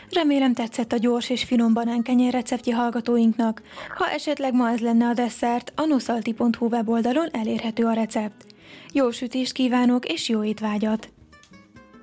Remélem tetszett a gyors és finom banánkenyér receptje hallgatóinknak. Ha esetleg ma ez lenne a desszert, a nosalti.hu weboldalon elérhető a recept. Jó sütést kívánok és jó étvágyat!